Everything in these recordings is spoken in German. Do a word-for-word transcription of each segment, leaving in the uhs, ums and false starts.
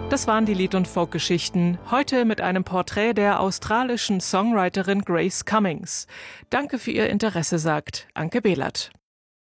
Das waren die Lied- und Folkgeschichten, heute mit einem Porträt der australischen Songwriterin Grace Cummings. Danke für Ihr Interesse, sagt Anke Behlert.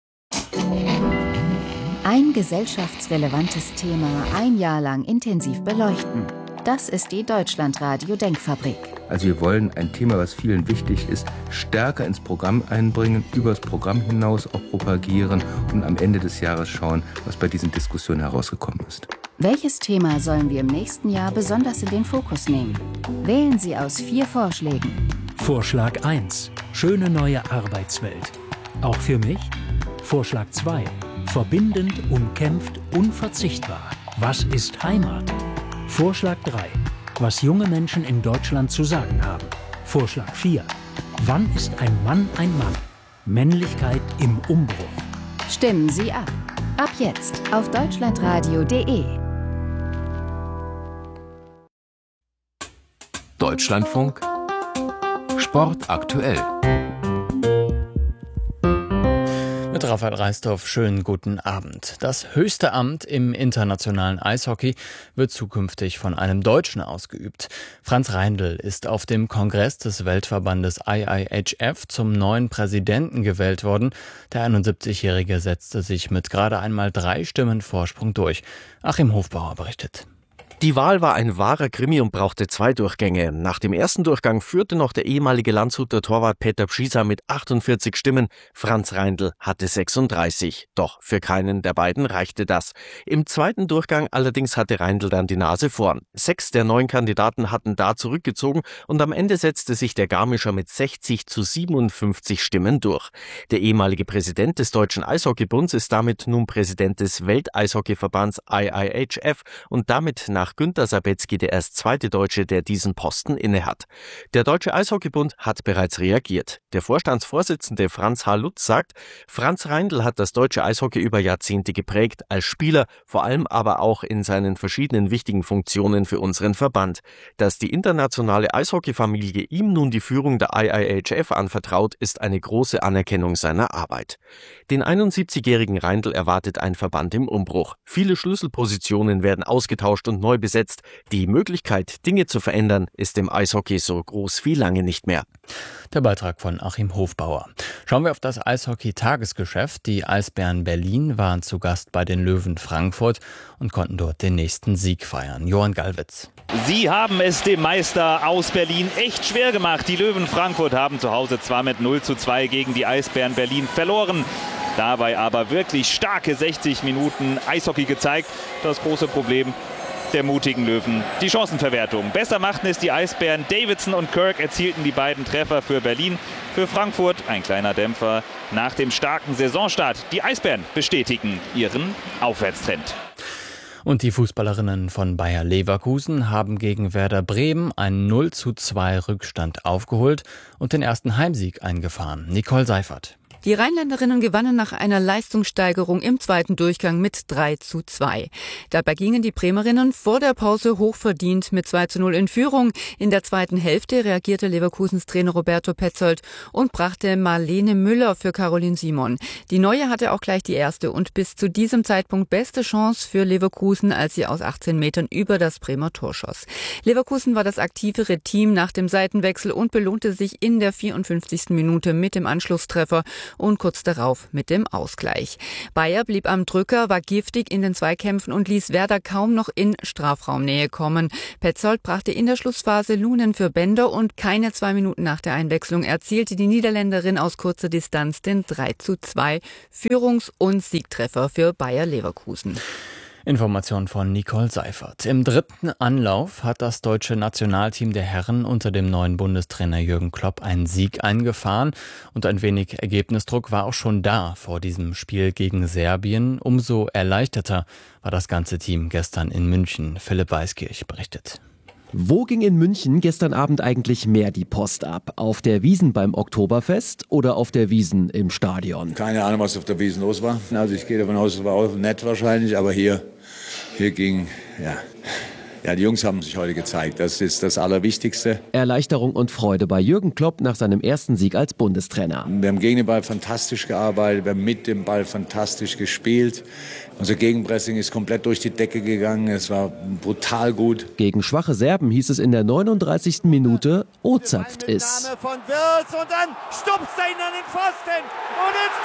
Ein gesellschaftsrelevantes Thema ein Jahr lang intensiv beleuchten. Das ist die Deutschlandradio-Denkfabrik. Also wir wollen ein Thema, was vielen wichtig ist, stärker ins Programm einbringen, übers Programm hinaus auch propagieren und am Ende des Jahres schauen, was bei diesen Diskussionen herausgekommen ist. Welches Thema sollen wir im nächsten Jahr besonders in den Fokus nehmen? Wählen Sie aus vier Vorschlägen. Vorschlag eins. Schöne neue Arbeitswelt. Auch für mich? Vorschlag zwei. Verbindend, umkämpft, unverzichtbar. Was ist Heimat? Vorschlag drei. Was junge Menschen in Deutschland zu sagen haben. Vorschlag vier. Wann ist ein Mann ein Mann? Männlichkeit im Umbruch. Stimmen Sie ab. Ab jetzt auf deutschlandradio punkt de. Deutschlandfunk Sport aktuell. Mit Raphael Reisdorf, schönen guten Abend. Das höchste Amt im internationalen Eishockey wird zukünftig von einem Deutschen ausgeübt. Franz Reindl ist auf dem Kongress des Weltverbandes I I H F zum neuen Präsidenten gewählt worden. Der einundsiebzigjährige setzte sich mit gerade einmal drei Stimmen Vorsprung durch. Achim Hofbauer berichtet. Die Wahl war ein wahrer Krimi und brauchte zwei Durchgänge. Nach dem ersten Durchgang führte noch der ehemalige Landshuter Torwart Peter Pschisa mit achtundvierzig Stimmen. Franz Reindl hatte sechsunddreißig. Doch für keinen der beiden reichte das. Im zweiten Durchgang allerdings hatte Reindl dann die Nase vorn. Sechs der neun Kandidaten hatten da zurückgezogen und am Ende setzte sich der Garmischer mit sechzig zu siebenundfünfzig Stimmen durch. Der ehemalige Präsident des Deutschen Eishockeybunds ist damit nun Präsident des Welteishockeyverbands I I H F und damit nach Günter Sabetzky der erst zweite Deutsche, der diesen Posten innehat. Der Deutsche Eishockeybund hat bereits reagiert. Der Vorstandsvorsitzende Franz H. Lutz sagt, Franz Reindl hat das deutsche Eishockey über Jahrzehnte geprägt, als Spieler, vor allem aber auch in seinen verschiedenen wichtigen Funktionen für unseren Verband. Dass die internationale Eishockeyfamilie ihm nun die Führung der I I H F anvertraut, ist eine große Anerkennung seiner Arbeit. Den einundsiebzigjährigen Reindl erwartet ein Verband im Umbruch. Viele Schlüsselpositionen werden ausgetauscht und neu besetzt. Die Möglichkeit, Dinge zu verändern, ist im Eishockey so groß wie lange nicht mehr. Der Beitrag von Achim Hofbauer. Schauen wir auf das Eishockey-Tagesgeschäft. Die Eisbären Berlin waren zu Gast bei den Löwen Frankfurt und konnten dort den nächsten Sieg feiern. Johann Gallwitz. Sie haben es dem Meister aus Berlin echt schwer gemacht. Die Löwen Frankfurt haben zu Hause zwar mit null zu zwei gegen die Eisbären Berlin verloren. Dabei aber wirklich starke sechzig Minuten Eishockey gezeigt. Das große Problem der mutigen Löwen, die Chancenverwertung. Besser machten es die Eisbären. Davidson und Kirk erzielten die beiden Treffer für Berlin. Für Frankfurt ein kleiner Dämpfer nach dem starken Saisonstart. Die Eisbären bestätigen ihren Aufwärtstrend. Und die Fußballerinnen von Bayer Leverkusen haben gegen Werder Bremen einen null zu zwei Rückstand aufgeholt und den ersten Heimsieg eingefahren. Nicole Seifert. Die Rheinländerinnen gewannen nach einer Leistungssteigerung im zweiten Durchgang mit drei zu zwei. Dabei gingen die Bremerinnen vor der Pause hochverdient mit zwei zu null in Führung. In der zweiten Hälfte reagierte Leverkusens Trainer Roberto Petzold und brachte Marlene Müller für Caroline Simon. Die Neue hatte auch gleich die erste und bis zu diesem Zeitpunkt beste Chance für Leverkusen, als sie aus achtzehn Metern über das Bremer Tor schoss. Leverkusen war das aktivere Team nach dem Seitenwechsel und belohnte sich in der vierundfünfzigsten Minute mit dem Anschlusstreffer und kurz darauf mit dem Ausgleich. Bayer blieb am Drücker, war giftig in den Zweikämpfen und ließ Werder kaum noch in Strafraumnähe kommen. Petzold brachte in der Schlussphase Lunen für Bender und keine zwei Minuten nach der Einwechslung erzielte die Niederländerin aus kurzer Distanz den drei zu zwei Führungs- und Siegtreffer für Bayer Leverkusen. Information von Nicole Seifert. Im dritten Anlauf hat das deutsche Nationalteam der Herren unter dem neuen Bundestrainer Jürgen Klopp einen Sieg eingefahren und ein wenig Ergebnisdruck war auch schon da vor diesem Spiel gegen Serbien. Umso erleichterter war das ganze Team gestern in München. Philipp Weiskirch berichtet. Wo ging in München gestern Abend eigentlich mehr die Post ab? Auf der Wiesn beim Oktoberfest oder auf der Wiesn im Stadion? Keine Ahnung, was auf der Wiesn los war. Also ich gehe davon aus, es war auch nett wahrscheinlich, aber hier, hier ging, ja, Ja, die Jungs haben sich heute gezeigt. Das ist das Allerwichtigste. Erleichterung und Freude bei Jürgen Klopp nach seinem ersten Sieg als Bundestrainer. Wir haben gegen den Ball fantastisch gearbeitet, wir haben mit dem Ball fantastisch gespielt. Unser Gegenpressing ist komplett durch die Decke gegangen. Es war brutal gut. Gegen schwache Serben hieß es in der neununddreißigsten Minute, O-zapft ist. Von Wirtz und dann stupst er ihn an den Pfosten und ins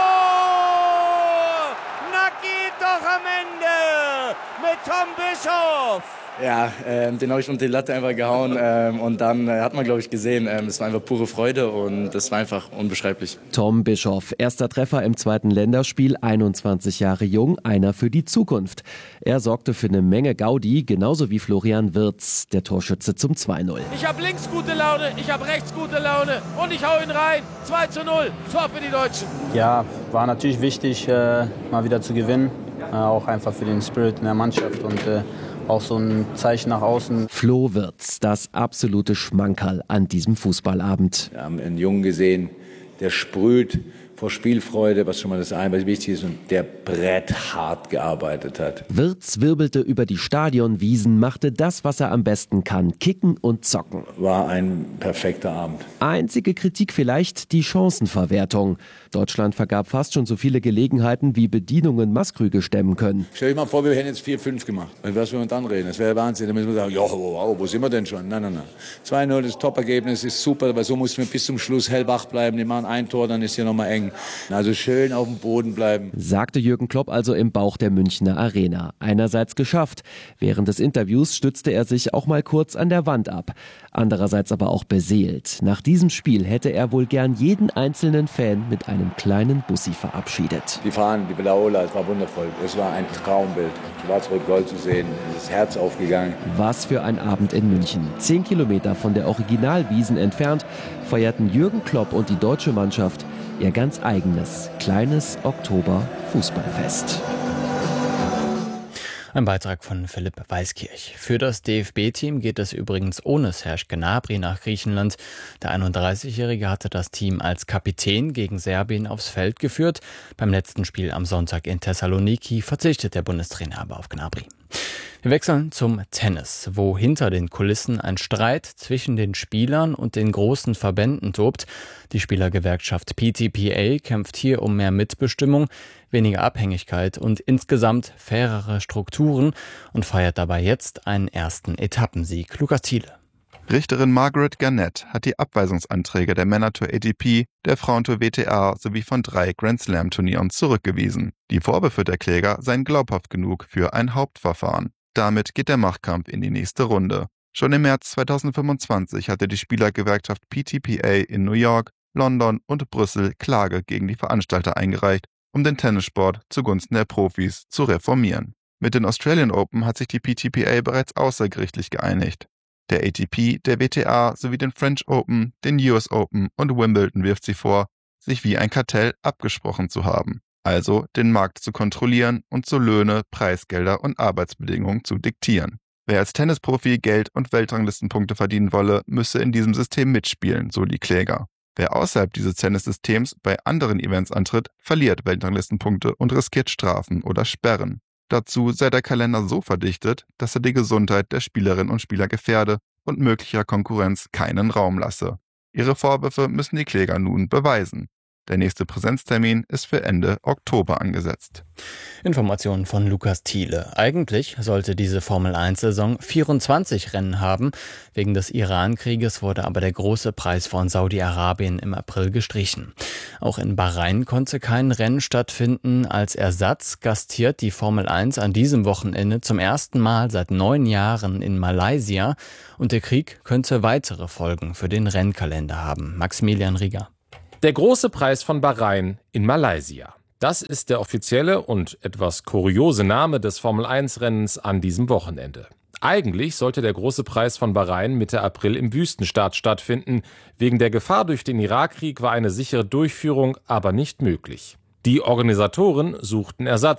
Tor! Na geht doch am Ende mit Tom Bischoff! Ja, ähm, den habe ich unter die Latte einfach gehauen ähm, und dann äh, hat man, glaube ich, gesehen, ähm, es war einfach pure Freude und das war einfach unbeschreiblich. Tom Bischoff, erster Treffer im zweiten Länderspiel, einundzwanzig Jahre jung, einer für die Zukunft. Er sorgte für eine Menge Gaudi, genauso wie Florian Wirtz, der Torschütze zum zwei null. Ich habe links gute Laune, ich habe rechts gute Laune und ich hau ihn rein. zwei zu null, Tor für die Deutschen. Ja, war natürlich wichtig, äh, mal wieder zu gewinnen, äh, auch einfach für den Spirit in der Mannschaft und äh, auch so ein Zeichen nach außen. Flo Wirtz, das absolute Schmankerl an diesem Fußballabend. Wir haben einen Jungen gesehen, der sprüht vor Spielfreude, was schon mal das eine, was wichtig ist, und der bretthart gearbeitet hat. Wirtz wirbelte über die Stadionwiesen, machte das, was er am besten kann, kicken und zocken. War ein perfekter Abend. Einzige Kritik vielleicht die Chancenverwertung. Deutschland vergab fast schon so viele Gelegenheiten, wie Bedienungen Maskrüge stemmen können. Stell dir mal vor, wir hätten jetzt vier fünf gemacht. Was wir uns dann reden? Das wäre Wahnsinn. Da müssen wir sagen, ja, wow, wo sind wir denn schon? Nein, nein, nein. zwei null, das Top-Ergebnis ist super, aber so mussten wir bis zum Schluss hellwach bleiben. Die machen ein Tor, dann ist hier nochmal eng. Also schön auf dem Boden bleiben. Sagte Jürgen Klopp also im Bauch der Münchner Arena. Einerseits geschafft. Während des Interviews stützte er sich auch mal kurz an der Wand ab. Andererseits aber auch beseelt. Nach diesem Spiel hätte er wohl gern jeden einzelnen Fan mit einem kleinen Bussi verabschiedet. Die Fahnen, die Blaola, es war wundervoll. Es war ein Traumbild. Schwarz-Rot-Gold zu sehen, das Herz aufgegangen. Was für ein Abend in München. Zehn Kilometer von der Originalwiesen entfernt feierten Jürgen Klopp und die deutsche Mannschaft ihr ganz eigenes, kleines Oktober-Fußballfest. Ein Beitrag von Philipp Weiskirch. Für das D F B-Team geht es übrigens ohne Serge Gnabry nach Griechenland. Der einunddreißigjährige hatte das Team als Kapitän gegen Serbien aufs Feld geführt. Beim letzten Spiel am Sonntag in Thessaloniki verzichtet der Bundestrainer aber auf Gnabry. Wir wechseln zum Tennis, wo hinter den Kulissen ein Streit zwischen den Spielern und den großen Verbänden tobt. Die Spielergewerkschaft P T P A kämpft hier um mehr Mitbestimmung, weniger Abhängigkeit und insgesamt fairere Strukturen und feiert dabei jetzt einen ersten Etappensieg. Lukas Thiele. Richterin Margaret Garnett hat die Abweisungsanträge der Männertour A T P, der Frauentour W T A sowie von drei Grand-Slam-Turnieren zurückgewiesen. Die Vorwürfe der Kläger seien glaubhaft genug für ein Hauptverfahren. Damit geht der Machtkampf in die nächste Runde. Schon im März zweitausendfünfundzwanzig hatte die Spielergewerkschaft P T P A in New York, London und Brüssel Klage gegen die Veranstalter eingereicht, um den Tennissport zugunsten der Profis zu reformieren. Mit den Australian Open hat sich die P T P A bereits außergerichtlich geeinigt. Der A T P, der W T A sowie den French Open, den U S Open und Wimbledon wirft sie vor, sich wie ein Kartell abgesprochen zu haben. Also den Markt zu kontrollieren und so Löhne, Preisgelder und Arbeitsbedingungen zu diktieren. Wer als Tennisprofi Geld und Weltranglistenpunkte verdienen wolle, müsse in diesem System mitspielen, so die Kläger. Wer außerhalb dieses Tennissystems bei anderen Events antritt, verliert Weltranglistenpunkte und riskiert Strafen oder Sperren. Dazu sei der Kalender so verdichtet, dass er die Gesundheit der Spielerinnen und Spieler gefährde und möglicher Konkurrenz keinen Raum lasse. Ihre Vorwürfe müssen die Kläger nun beweisen. Der nächste Präsenztermin ist für Ende Oktober angesetzt. Informationen von Lukas Thiele. Eigentlich sollte diese Formel eins Saison vierundzwanzig Rennen haben. Wegen des Iran-Krieges wurde aber der große Preis von Saudi-Arabien im April gestrichen. Auch in Bahrain konnte kein Rennen stattfinden. Als Ersatz gastiert die Formel eins an diesem Wochenende zum ersten Mal seit neun Jahren in Malaysia. Und der Krieg könnte weitere Folgen für den Rennkalender haben. Maximilian Rieger. Der große Preis von Bahrain in Malaysia. Das ist der offizielle und etwas kuriose Name des Formel eins Rennens an diesem Wochenende. Eigentlich sollte der große Preis von Bahrain Mitte April im Wüstenstaat stattfinden. Wegen der Gefahr durch den Irakkrieg war eine sichere Durchführung aber nicht möglich. Die Organisatoren suchten Ersatz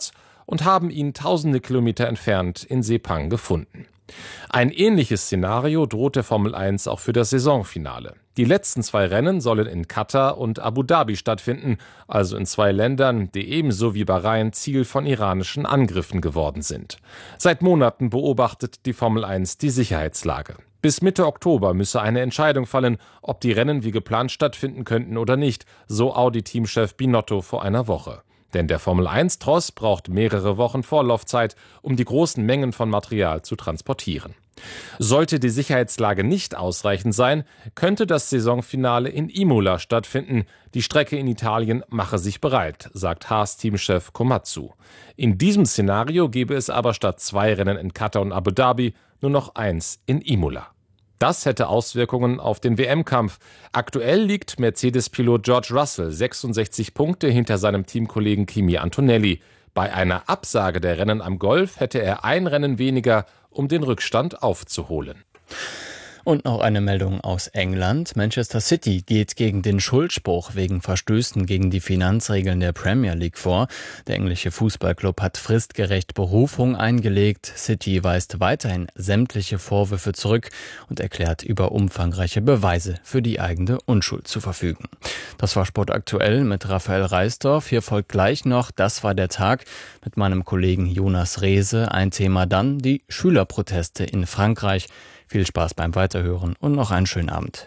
und haben ihn tausende Kilometer entfernt in Sepang gefunden. Ein ähnliches Szenario droht der Formel eins auch für das Saisonfinale. Die letzten zwei Rennen sollen in Katar und Abu Dhabi stattfinden, also in zwei Ländern, die ebenso wie Bahrain Ziel von iranischen Angriffen geworden sind. Seit Monaten beobachtet die Formel eins die Sicherheitslage. Bis Mitte Oktober müsse eine Entscheidung fallen, ob die Rennen wie geplant stattfinden könnten oder nicht, so Audi-Teamchef Binotto vor einer Woche. Denn der Formel eins Tross braucht mehrere Wochen Vorlaufzeit, um die großen Mengen von Material zu transportieren. Sollte die Sicherheitslage nicht ausreichend sein, könnte das Saisonfinale in Imola stattfinden. Die Strecke in Italien mache sich bereit, sagt Haas-Teamchef Komatsu. In diesem Szenario gäbe es aber statt zwei Rennen in Katar und Abu Dhabi nur noch eins in Imola. Das hätte Auswirkungen auf den W M-Kampf. Aktuell liegt Mercedes-Pilot George Russell sechsundsechzig Punkte hinter seinem Teamkollegen Kimi Antonelli. Bei einer Absage der Rennen am Golf hätte er ein Rennen weniger, um den Rückstand aufzuholen. Und noch eine Meldung aus England. Manchester City geht gegen den Schuldspruch wegen Verstößen gegen die Finanzregeln der Premier League vor. Der englische Fußballclub hat fristgerecht Berufung eingelegt. City weist weiterhin sämtliche Vorwürfe zurück und erklärt, über umfangreiche Beweise für die eigene Unschuld zu verfügen. Das war Sport aktuell mit Raphael Reisdorf. Hier folgt gleich noch Das war der Tag mit meinem Kollegen Jonas Rehse. Ein Thema dann die Schülerproteste in Frankreich. Viel Spaß beim Weiterhören und noch einen schönen Abend.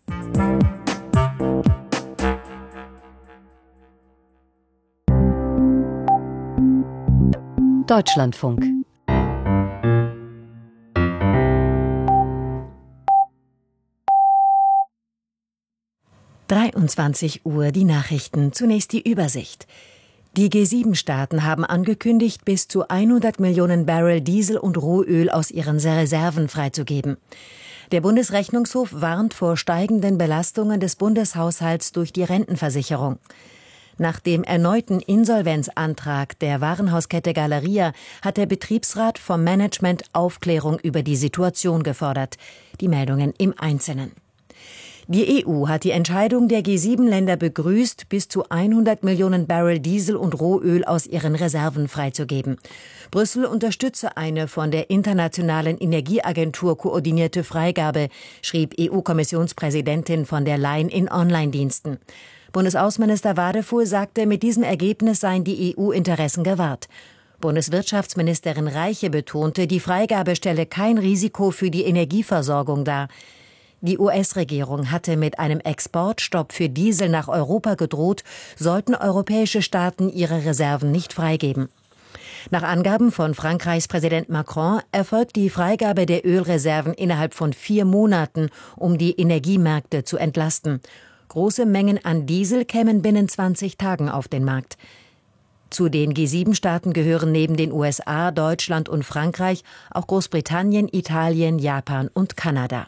Deutschlandfunk. dreiundzwanzig Uhr, die Nachrichten. Zunächst die Übersicht. Die G sieben Staaten haben angekündigt, bis zu hundert Millionen Barrel Diesel und Rohöl aus ihren Reserven freizugeben. Der Bundesrechnungshof warnt vor steigenden Belastungen des Bundeshaushalts durch die Rentenversicherung. Nach dem erneuten Insolvenzantrag der Warenhauskette Galeria hat der Betriebsrat vom Management Aufklärung über die Situation gefordert. Die Meldungen im Einzelnen. Die E U hat die Entscheidung der G sieben Länder begrüßt, bis zu hundert Millionen Barrel Diesel und Rohöl aus ihren Reserven freizugeben. Brüssel unterstütze eine von der Internationalen Energieagentur koordinierte Freigabe, schrieb E U-Kommissionspräsidentin von der Leyen in Online-Diensten. Bundesaußenminister Wadefuhl sagte, mit diesem Ergebnis seien die E U-Interessen gewahrt. Bundeswirtschaftsministerin Reiche betonte, die Freigabe stelle kein Risiko für die Energieversorgung dar. Die U S-Regierung hatte mit einem Exportstopp für Diesel nach Europa gedroht, sollten europäische Staaten ihre Reserven nicht freigeben. Nach Angaben von Frankreichs Präsident Macron erfolgt die Freigabe der Ölreserven innerhalb von vier Monaten, um die Energiemärkte zu entlasten. Große Mengen an Diesel kämen binnen zwanzig Tagen auf den Markt. Zu den G sieben Staaten gehören neben den U S A, Deutschland und Frankreich auch Großbritannien, Italien, Japan und Kanada.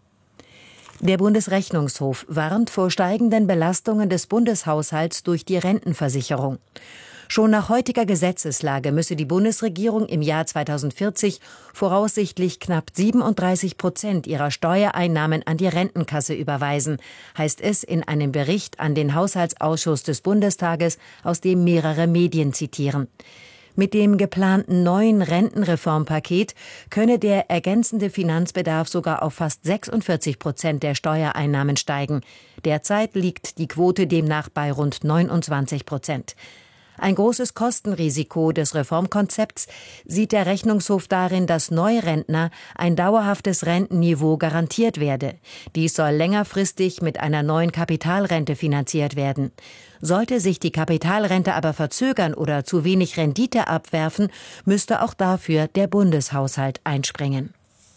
Der Bundesrechnungshof warnt vor steigenden Belastungen des Bundeshaushalts durch die Rentenversicherung. Schon nach heutiger Gesetzeslage müsse die Bundesregierung im Jahr zweitausendvierzig voraussichtlich knapp siebenunddreißig Prozent ihrer Steuereinnahmen an die Rentenkasse überweisen, heißt es in einem Bericht an den Haushaltsausschuss des Bundestages, aus dem mehrere Medien zitieren. Mit dem geplanten neuen Rentenreformpaket könne der ergänzende Finanzbedarf sogar auf fast sechsundvierzig Prozent der Steuereinnahmen steigen. Derzeit liegt die Quote demnach bei rund neunundzwanzig Prozent. Ein großes Kostenrisiko des Reformkonzepts sieht der Rechnungshof darin, dass Neurentner ein dauerhaftes Rentenniveau garantiert werde. Dies soll längerfristig mit einer neuen Kapitalrente finanziert werden. Sollte sich die Kapitalrente aber verzögern oder zu wenig Rendite abwerfen, müsste auch dafür der Bundeshaushalt einspringen.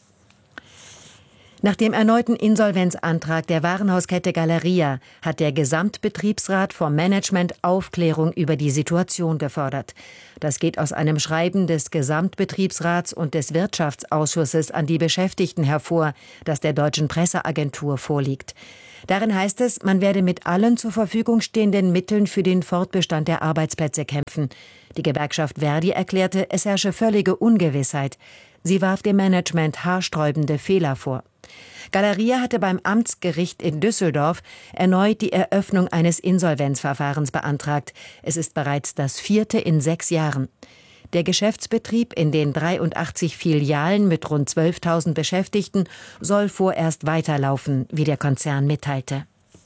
Nach dem erneuten Insolvenzantrag der Warenhauskette Galeria hat der Gesamtbetriebsrat vom Management Aufklärung über die Situation gefordert. Das geht aus einem Schreiben des Gesamtbetriebsrats und des Wirtschaftsausschusses an die Beschäftigten hervor, das der Deutschen Presseagentur vorliegt. Darin heißt es, man werde mit allen zur Verfügung stehenden Mitteln für den Fortbestand der Arbeitsplätze kämpfen. Die Gewerkschaft Verdi erklärte, es herrsche völlige Ungewissheit. Sie warf dem Management haarsträubende Fehler vor. Galeria hatte beim Amtsgericht in Düsseldorf erneut die Eröffnung eines Insolvenzverfahrens beantragt. Es ist bereits das vierte in sechs Jahren. Der Geschäftsbetrieb in den dreiundachtzig Filialen mit rund zwölftausend Beschäftigten soll vorerst weiterlaufen, wie der Konzern mitteilte.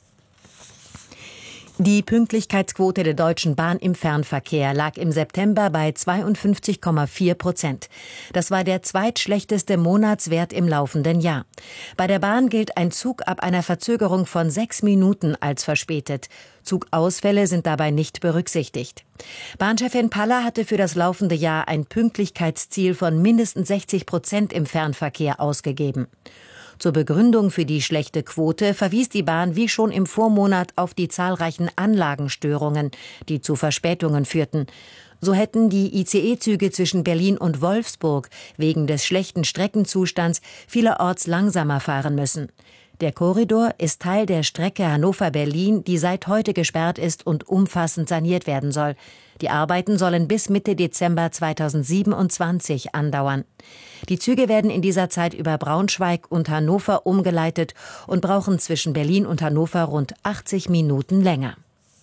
Die Pünktlichkeitsquote der Deutschen Bahn im Fernverkehr lag im September bei zweiundfünfzig Komma vier Prozent. Das war der zweitschlechteste Monatswert im laufenden Jahr. Bei der Bahn gilt ein Zug ab einer Verzögerung von sechs Minuten als verspätet. Zugausfälle sind dabei nicht berücksichtigt. Bahnchefin Paller hatte für das laufende Jahr ein Pünktlichkeitsziel von mindestens sechzig Prozent im Fernverkehr ausgegeben. Zur Begründung für die schlechte Quote verwies die Bahn wie schon im Vormonat auf die zahlreichen Anlagenstörungen, die zu Verspätungen führten. So hätten die I C E-Züge zwischen Berlin und Wolfsburg wegen des schlechten Streckenzustands vielerorts langsamer fahren müssen. Der Korridor ist Teil der Strecke Hannover-Berlin, die seit heute gesperrt ist und umfassend saniert werden soll. Die Arbeiten sollen bis Mitte Dezember zweitausendsiebenundzwanzig andauern. Die Züge werden in dieser Zeit über Braunschweig und Hannover umgeleitet und brauchen zwischen Berlin und Hannover rund achtzig Minuten länger.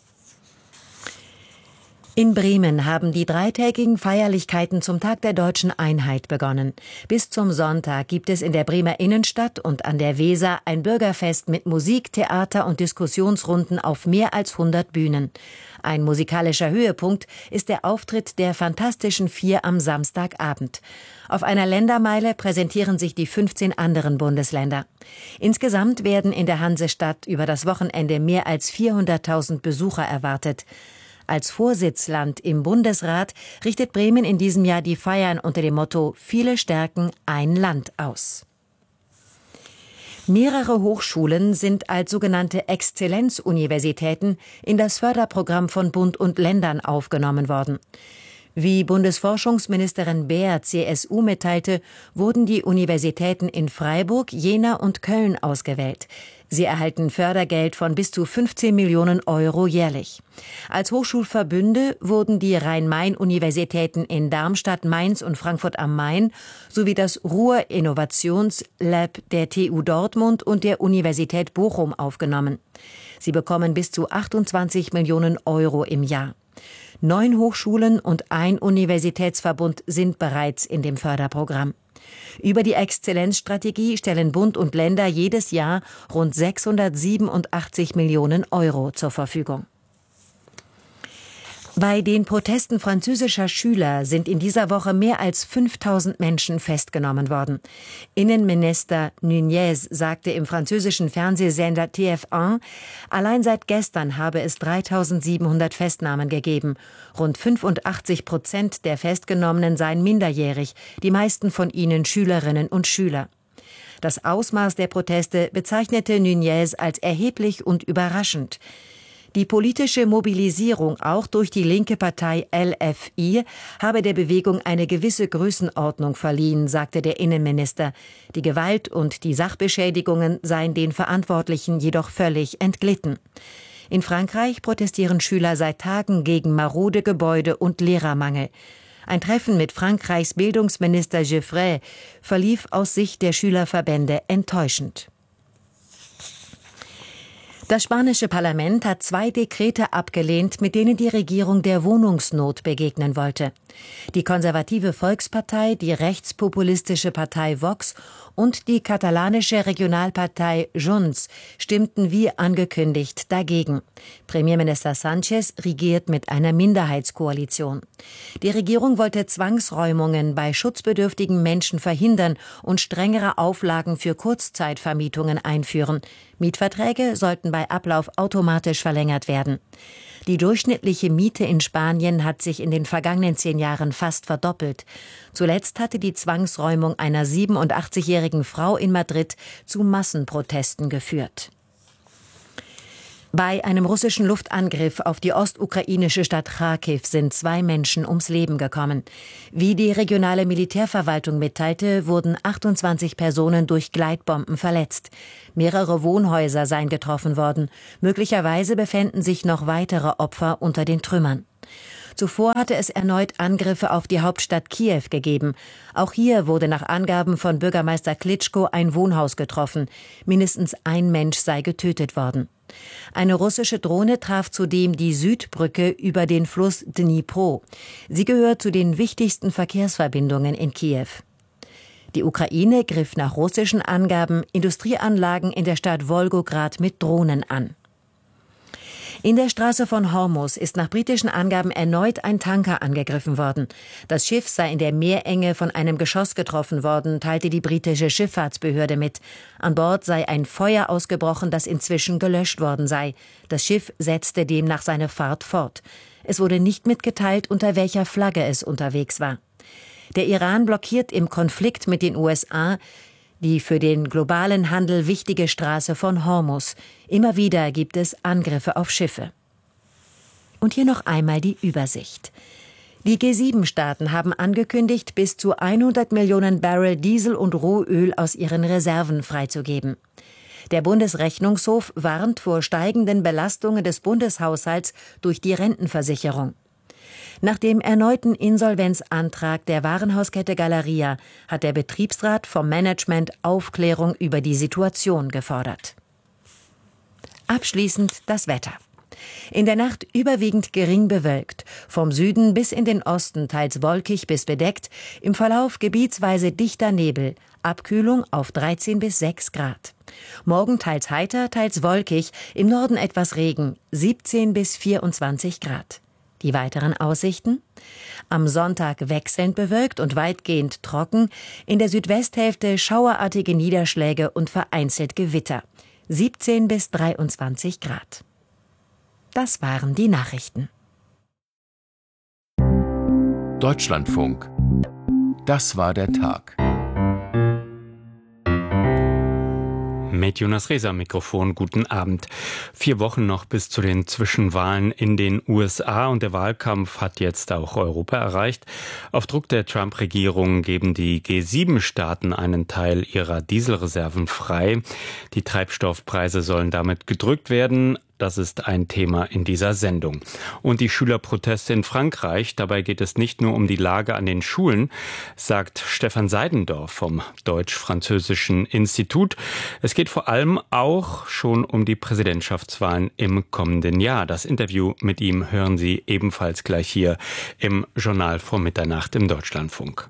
In Bremen haben die dreitägigen Feierlichkeiten zum Tag der Deutschen Einheit begonnen. Bis zum Sonntag gibt es in der Bremer Innenstadt und an der Weser ein Bürgerfest mit Musik, Theater und Diskussionsrunden auf mehr als hundert Bühnen. Ein musikalischer Höhepunkt ist der Auftritt der Fantastischen Vier am Samstagabend. Auf einer Ländermeile präsentieren sich die fünfzehn anderen Bundesländer. Insgesamt werden in der Hansestadt über das Wochenende mehr als vierhunderttausend Besucher erwartet. Als Vorsitzland im Bundesrat richtet Bremen in diesem Jahr die Feiern unter dem Motto »Viele stärken ein Land« aus. Mehrere Hochschulen sind als sogenannte Exzellenzuniversitäten in das Förderprogramm von Bund und Ländern aufgenommen worden. Wie Bundesforschungsministerin Baer C S U mitteilte, wurden die Universitäten in Freiburg, Jena und Köln ausgewählt. Sie erhalten Fördergeld von bis zu fünfzehn Millionen Euro jährlich. Als Hochschulverbünde wurden die Rhein-Main-Universitäten in Darmstadt, Mainz und Frankfurt am Main sowie das Ruhr-Innovationslab der T U Dortmund und der Universität Bochum aufgenommen. Sie bekommen bis zu achtundzwanzig Millionen Euro im Jahr. Neun Hochschulen und ein Universitätsverbund sind bereits in dem Förderprogramm. Über die Exzellenzstrategie stellen Bund und Länder jedes Jahr rund sechshundertsiebenundachtzig Millionen Euro zur Verfügung. Bei den Protesten französischer Schüler sind in dieser Woche mehr als fünftausend Menschen festgenommen worden. Innenminister Nunez sagte im französischen Fernsehsender T F eins, allein seit gestern habe es dreitausendsiebenhundert Festnahmen gegeben. Rund fünfundachtzig Prozent der Festgenommenen seien minderjährig, die meisten von ihnen Schülerinnen und Schüler. Das Ausmaß der Proteste bezeichnete Nunez als erheblich und überraschend. Die politische Mobilisierung auch durch die linke Partei L F I habe der Bewegung eine gewisse Größenordnung verliehen, sagte der Innenminister. Die Gewalt und die Sachbeschädigungen seien den Verantwortlichen jedoch völlig entglitten. In Frankreich protestieren Schüler seit Tagen gegen marode Gebäude und Lehrermangel. Ein Treffen mit Frankreichs Bildungsminister Geoffroy verlief aus Sicht der Schülerverbände enttäuschend. Das spanische Parlament hat zwei Dekrete abgelehnt, mit denen die Regierung der Wohnungsnot begegnen wollte. Die konservative Volkspartei, die rechtspopulistische Partei Vox und die katalanische Regionalpartei Junts stimmten wie angekündigt dagegen. Premierminister Sánchez regiert mit einer Minderheitskoalition. Die Regierung wollte Zwangsräumungen bei schutzbedürftigen Menschen verhindern und strengere Auflagen für Kurzzeitvermietungen einführen. Mietverträge sollten bei Ablauf automatisch verlängert werden. Die durchschnittliche Miete in Spanien hat sich in den vergangenen zehn Jahren fast verdoppelt. Zuletzt hatte die Zwangsräumung einer siebenundachtzigjährigen Frau in Madrid zu Massenprotesten geführt. Bei einem russischen Luftangriff auf die ostukrainische Stadt Charkiw sind zwei Menschen ums Leben gekommen. Wie die regionale Militärverwaltung mitteilte, wurden achtundzwanzig Personen durch Gleitbomben verletzt. Mehrere Wohnhäuser seien getroffen worden. Möglicherweise befänden sich noch weitere Opfer unter den Trümmern. Zuvor hatte es erneut Angriffe auf die Hauptstadt Kiew gegeben. Auch hier wurde nach Angaben von Bürgermeister Klitschko ein Wohnhaus getroffen. Mindestens ein Mensch sei getötet worden. Eine russische Drohne traf zudem die Südbrücke über den Fluss Dnipro. Sie gehört zu den wichtigsten Verkehrsverbindungen in Kiew. Die Ukraine griff nach russischen Angaben Industrieanlagen in der Stadt Wolgograd mit Drohnen an. In der Straße von Hormuz ist nach britischen Angaben erneut ein Tanker angegriffen worden. Das Schiff sei in der Meerenge von einem Geschoss getroffen worden, teilte die britische Schifffahrtsbehörde mit. An Bord sei ein Feuer ausgebrochen, das inzwischen gelöscht worden sei. Das Schiff setzte demnach seine Fahrt fort. Es wurde nicht mitgeteilt, unter welcher Flagge es unterwegs war. Der Iran blockiert im Konflikt mit den U S A die für den globalen Handel wichtige Straße von Hormuz. Immer wieder gibt es Angriffe auf Schiffe. Und hier noch einmal die Übersicht. Die G sieben Staaten haben angekündigt, bis zu hundert Millionen Barrel Diesel und Rohöl aus ihren Reserven freizugeben. Der Bundesrechnungshof warnt vor steigenden Belastungen des Bundeshaushalts durch die Rentenversicherung. Nach dem erneuten Insolvenzantrag der Warenhauskette Galeria hat der Betriebsrat vom Management Aufklärung über die Situation gefordert. Abschließend das Wetter. In der Nacht überwiegend gering bewölkt, vom Süden bis in den Osten teils wolkig bis bedeckt, im Verlauf gebietsweise dichter Nebel, Abkühlung auf dreizehn bis sechs Grad. Morgen teils heiter, teils wolkig, im Norden etwas Regen, siebzehn bis vierundzwanzig Grad. Die weiteren Aussichten? Am Sonntag wechselnd bewölkt und weitgehend trocken, in der Südwesthälfte schauerartige Niederschläge und vereinzelt Gewitter. siebzehn bis dreiundzwanzig Grad. Das waren die Nachrichten. Deutschlandfunk. Das war der Tag. Mit Jonas Reser am Mikrofon, guten Abend. Vier Wochen noch bis zu den Zwischenwahlen in den U S A und der Wahlkampf hat jetzt auch Europa erreicht. Auf Druck der Trump-Regierung geben die G sieben Staaten einen Teil ihrer Dieselreserven frei. Die Treibstoffpreise sollen damit gedrückt werden. Das ist ein Thema in dieser Sendung. Und die Schülerproteste in Frankreich, dabei geht es nicht nur um die Lage an den Schulen, sagt Stefan Seidendorf vom Deutsch-Französischen Institut. Es geht vor allem auch schon um die Präsidentschaftswahlen im kommenden Jahr. Das Interview mit ihm hören Sie ebenfalls gleich hier im Journal vor Mitternacht im Deutschlandfunk.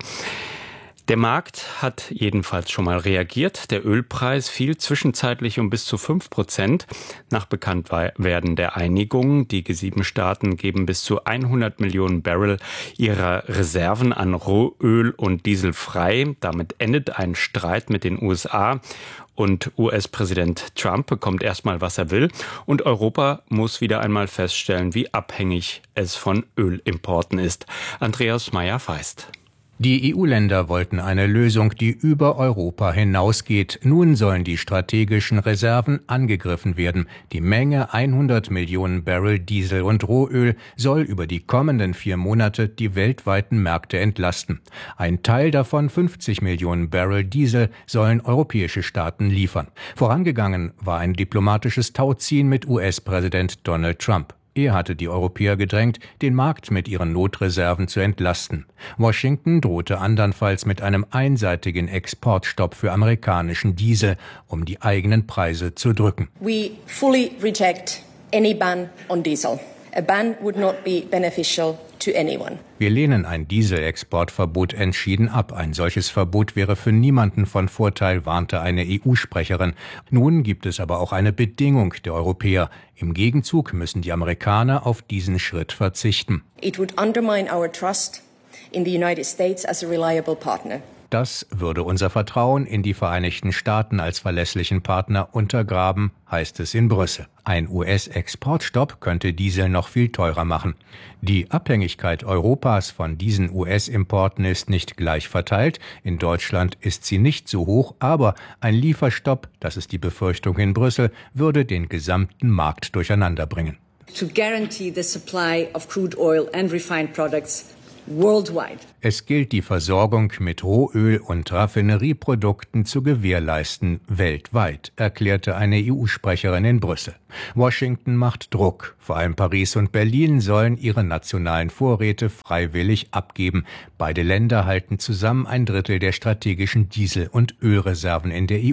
Der Markt hat jedenfalls schon mal reagiert. Der Ölpreis fiel zwischenzeitlich um bis zu fünf Prozent. Nach Bekanntwerden der Einigung, die G sieben Staaten geben bis zu hundert Millionen Barrel ihrer Reserven an Rohöl und Diesel frei. Damit endet ein Streit mit den U S A. Und U S-Präsident Trump bekommt erstmal, was er will. Und Europa muss wieder einmal feststellen, wie abhängig es von Ölimporten ist. Andreas Meyer-Feist. Die E U-Länder wollten eine Lösung, die über Europa hinausgeht. Nun sollen die strategischen Reserven angegriffen werden. Die Menge hundert Millionen Barrel Diesel und Rohöl soll über die kommenden vier Monate die weltweiten Märkte entlasten. Ein Teil davon, fünfzig Millionen Barrel Diesel, sollen europäische Staaten liefern. Vorangegangen war ein diplomatisches Tauziehen mit U S-Präsident Donald Trump. Er hatte die Europäer gedrängt, den Markt mit ihren Notreserven zu entlasten. Washington drohte andernfalls mit einem einseitigen Exportstopp für amerikanischen Diesel, um die eigenen Preise zu drücken. We fully reject any ban on diesel. A ban would not be beneficial to anyone. Wir lehnen ein Dieselexportverbot entschieden ab. Ein solches Verbot wäre für niemanden von Vorteil, warnte eine E U-Sprecherin. Nun gibt es aber auch eine Bedingung der Europäer. Im Gegenzug müssen die Amerikaner auf diesen Schritt verzichten. It would undermine our trust in the United States as a reliable partner. Das würde unser Vertrauen in die Vereinigten Staaten als verlässlichen Partner untergraben, heißt es in Brüssel. Ein U S-Exportstopp könnte Diesel noch viel teurer machen. Die Abhängigkeit Europas von diesen U S-Importen ist nicht gleich verteilt. In Deutschland ist sie nicht so hoch, aber ein Lieferstopp, das ist die Befürchtung in Brüssel, würde den gesamten Markt durcheinander bringen. To guarantee the supply of crude oil and refined products worldwide. Es gilt, die Versorgung mit Rohöl und Raffinerieprodukten zu gewährleisten, weltweit, erklärte eine E U-Sprecherin in Brüssel. Washington macht Druck. Vor allem Paris und Berlin sollen ihre nationalen Vorräte freiwillig abgeben. Beide Länder halten zusammen ein Drittel der strategischen Diesel- und Ölreserven in der E U.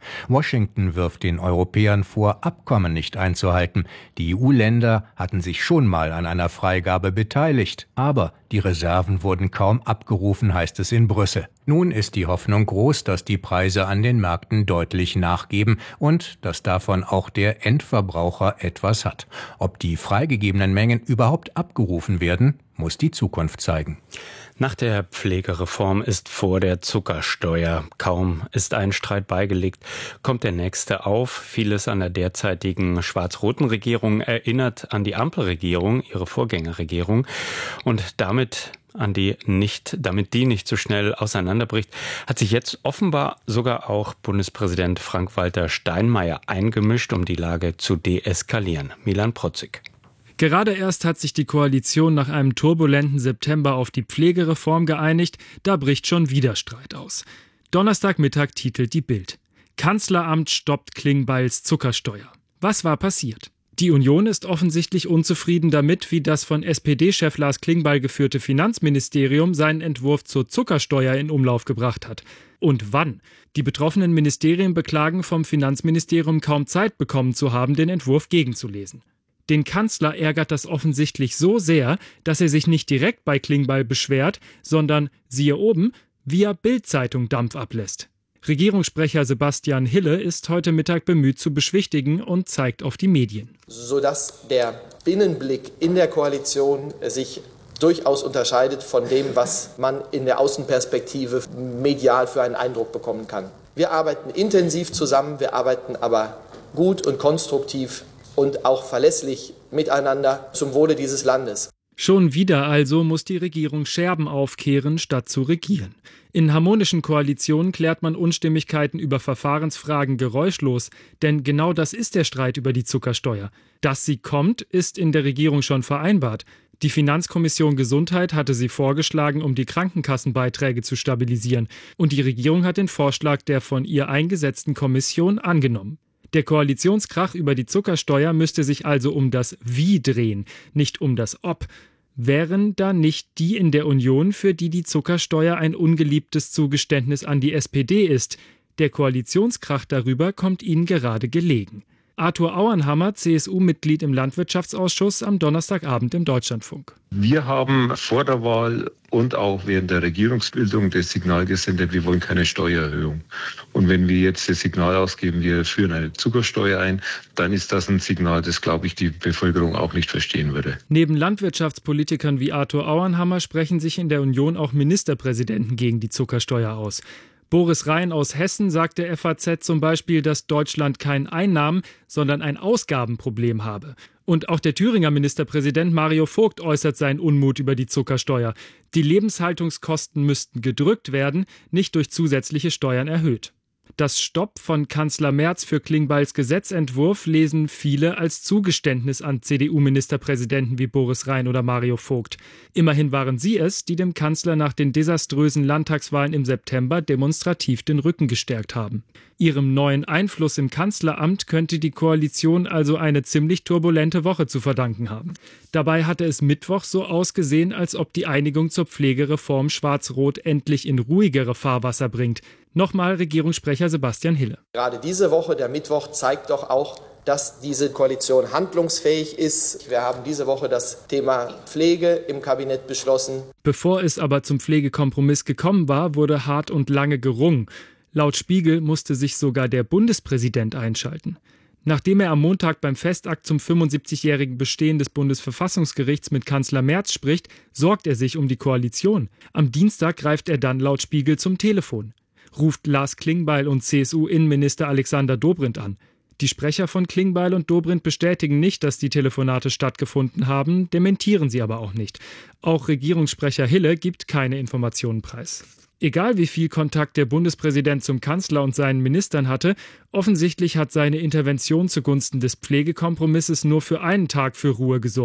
Washington wirft den Europäern vor, Abkommen nicht einzuhalten. Die E U-Länder hatten sich schon mal an einer Freigabe beteiligt, aber die Reserven wurden kaum abgerufen, heißt es in Brüssel. Nun ist die Hoffnung groß, dass die Preise an den Märkten deutlich nachgeben und dass davon auch der Endverbraucher etwas hat. Ob die freigegebenen Mengen überhaupt abgerufen werden, muss die Zukunft zeigen. Nach der Pflegereform ist vor der Zuckersteuer. Kaum ist ein Streit beigelegt, kommt der nächste auf. Vieles an der derzeitigen schwarz-roten Regierung erinnert an die Ampelregierung, ihre Vorgängerregierung. Und damit an die nicht, damit die nicht so schnell auseinanderbricht, hat sich jetzt offenbar sogar auch Bundespräsident Frank-Walter Steinmeier eingemischt, um die Lage zu deeskalieren. Milan Protzig. Gerade erst hat sich die Koalition nach einem turbulenten September auf die Pflegereform geeinigt, da bricht schon wieder Streit aus. Donnerstagmittag titelt die Bild: Kanzleramt stoppt Klingbeils Zuckersteuer. Was war passiert? Die Union ist offensichtlich unzufrieden damit, wie das von S P D-Chef Lars Klingbeil geführte Finanzministerium seinen Entwurf zur Zuckersteuer in Umlauf gebracht hat. Und wann? Die betroffenen Ministerien beklagen, vom Finanzministerium kaum Zeit bekommen zu haben, den Entwurf gegenzulesen. Den Kanzler ärgert das offensichtlich so sehr, dass er sich nicht direkt bei Klingbeil beschwert, sondern, siehe oben, via Bild-Zeitung Dampf ablässt. Regierungssprecher Sebastian Hille ist heute Mittag bemüht zu beschwichtigen und zeigt auf die Medien. Sodass der Binnenblick in der Koalition sich durchaus unterscheidet von dem, was man in der Außenperspektive medial für einen Eindruck bekommen kann. Wir arbeiten intensiv zusammen, wir arbeiten aber gut und konstruktiv und auch verlässlich miteinander zum Wohle dieses Landes. Schon wieder also muss die Regierung Scherben aufkehren, statt zu regieren. In harmonischen Koalitionen klärt man Unstimmigkeiten über Verfahrensfragen geräuschlos, denn genau das ist der Streit über die Zuckersteuer. Dass sie kommt, ist in der Regierung schon vereinbart. Die Finanzkommission Gesundheit hatte sie vorgeschlagen, um die Krankenkassenbeiträge zu stabilisieren, und die Regierung hat den Vorschlag der von ihr eingesetzten Kommission angenommen. Der Koalitionskrach über die Zuckersteuer müsste sich also um das Wie drehen, nicht um das Ob. Wären da nicht die in der Union, für die die Zuckersteuer ein ungeliebtes Zugeständnis an die S P D ist? Der Koalitionskrach darüber kommt ihnen gerade gelegen. Arthur Auernhammer, C S U-Mitglied im Landwirtschaftsausschuss, am Donnerstagabend im Deutschlandfunk. Wir haben vor der Wahl und auch während der Regierungsbildung das Signal gesendet, wir wollen keine Steuererhöhung. Und wenn wir jetzt das Signal ausgeben, wir führen eine Zuckersteuer ein, dann ist das ein Signal, das, glaube ich, die Bevölkerung auch nicht verstehen würde. Neben Landwirtschaftspolitikern wie Arthur Auernhammer sprechen sich in der Union auch Ministerpräsidenten gegen die Zuckersteuer aus. Boris Rhein aus Hessen sagt der F A Z zum Beispiel, dass Deutschland kein Einnahmen-, sondern ein Ausgabenproblem habe. Und auch der Thüringer Ministerpräsident Mario Vogt äußert seinen Unmut über die Zuckersteuer. Die Lebenshaltungskosten müssten gedrückt werden, nicht durch zusätzliche Steuern erhöht. Das Stopp von Kanzler Merz für Klingbeils Gesetzentwurf lesen viele als Zugeständnis an C D U-Ministerpräsidenten wie Boris Rhein oder Mario Vogt. Immerhin waren sie es, die dem Kanzler nach den desaströsen Landtagswahlen im September demonstrativ den Rücken gestärkt haben. Ihrem neuen Einfluss im Kanzleramt könnte die Koalition also eine ziemlich turbulente Woche zu verdanken haben. Dabei hatte es Mittwoch so ausgesehen, als ob die Einigung zur Pflegereform Schwarz-Rot endlich in ruhigere Fahrwasser bringt. Nochmal Regierungssprecher Sebastian Hille. Gerade diese Woche, der Mittwoch, zeigt doch auch, dass diese Koalition handlungsfähig ist. Wir haben diese Woche das Thema Pflege im Kabinett beschlossen. Bevor es aber zum Pflegekompromiss gekommen war, wurde hart und lange gerungen. Laut Spiegel musste sich sogar der Bundespräsident einschalten. Nachdem er am Montag beim Festakt zum fünfundsiebzigjährigen Bestehen des Bundesverfassungsgerichts mit Kanzler Merz spricht, sorgt er sich um die Koalition. Am Dienstag greift er dann laut Spiegel zum Telefon. Ruft Lars Klingbeil und C S U-Innenminister Alexander Dobrindt an. Die Sprecher von Klingbeil und Dobrindt bestätigen nicht, dass die Telefonate stattgefunden haben, dementieren sie aber auch nicht. Auch Regierungssprecher Hille gibt keine Informationen preis. Egal wie viel Kontakt der Bundespräsident zum Kanzler und seinen Ministern hatte, offensichtlich hat seine Intervention zugunsten des Pflegekompromisses nur für einen Tag für Ruhe gesorgt.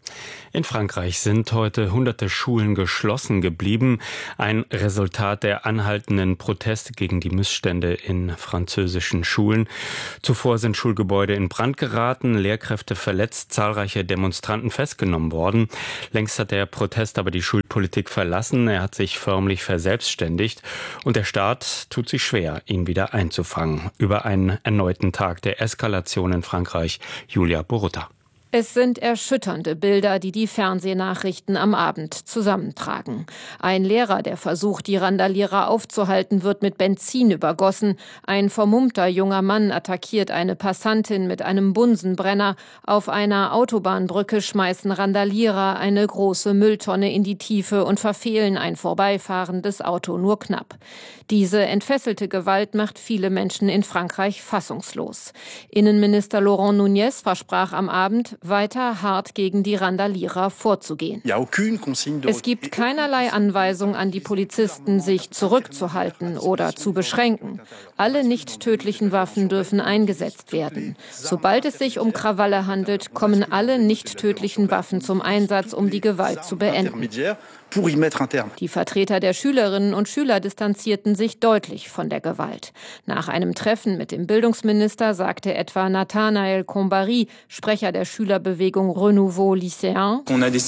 In Frankreich sind heute hunderte Schulen geschlossen geblieben. Ein Resultat der anhaltenden Proteste gegen die Missstände in französischen Schulen. Zuvor sind Schulgebäude in Brand geraten, Lehrkräfte verletzt, zahlreiche Demonstranten festgenommen worden. Längst hat der Protest aber die Schulpolitik verlassen. Er hat sich förmlich verselbstständigt. Und der Staat tut sich schwer, ihn wieder einzufangen. Über einen erneuten Tag der Eskalation in Frankreich. Julia Borutta. Es sind erschütternde Bilder, die die Fernsehnachrichten am Abend zusammentragen. Ein Lehrer, der versucht, die Randalierer aufzuhalten, wird mit Benzin übergossen. Ein vermummter junger Mann attackiert eine Passantin mit einem Bunsenbrenner. Auf einer Autobahnbrücke schmeißen Randalierer eine große Mülltonne in die Tiefe und verfehlen ein vorbeifahrendes Auto nur knapp. Diese entfesselte Gewalt macht viele Menschen in Frankreich fassungslos. Innenminister Laurent Nunez versprach am Abend, weiter hart gegen die Randalierer vorzugehen. Es gibt keinerlei Anweisung an die Polizisten, sich zurückzuhalten oder zu beschränken. Alle nicht tödlichen Waffen dürfen eingesetzt werden. Sobald es sich um Krawalle handelt, kommen alle nicht tödlichen Waffen zum Einsatz, um die Gewalt zu beenden. Die Vertreter der Schülerinnen und Schüler distanzierten sich deutlich von der Gewalt. Nach einem Treffen mit dem Bildungsminister sagte etwa Nathanaël Combary, Sprecher der Schülerbewegung Renouveau Lycéen: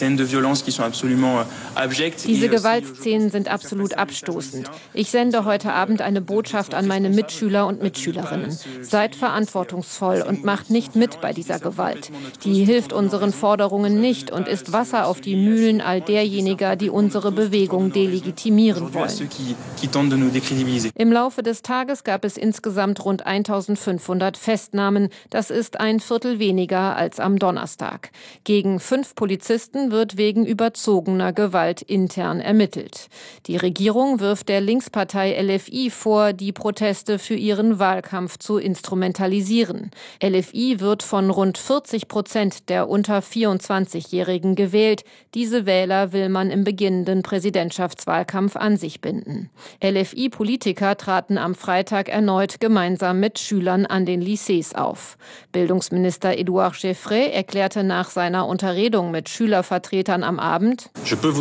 Diese Gewaltszenen sind absolut abstoßend. Ich sende heute Abend eine Botschaft an meine Mitschüler und Mitschülerinnen. Seid verantwortungsvoll und macht nicht mit bei dieser Gewalt. Die hilft unseren Forderungen nicht und ist Wasser auf die Mühlen all derjenigen, die unsere Bewegung delegitimieren wollen. Im Laufe des Tages gab es insgesamt rund eintausendfünfhundert Festnahmen. Das ist ein Viertel weniger als am Donnerstag. Gegen fünf Polizisten wird wegen überzogener Gewalt intern ermittelt. Die Regierung wirft der Linkspartei L F I vor, die Proteste für ihren Wahlkampf zu instrumentalisieren. L F I wird von rund vierzig Prozent der unter vierundzwanzigjährigen gewählt. Diese Wähler will man im beginnenden Präsidentschaftswahlkampf an sich binden. L F I-Politiker traten am Freitag erneut gemeinsam mit Schülern an den Lycées auf. Bildungsminister Édouard Geoffrey erklärte nach seiner Unterredung mit Schülervertretern am Abend: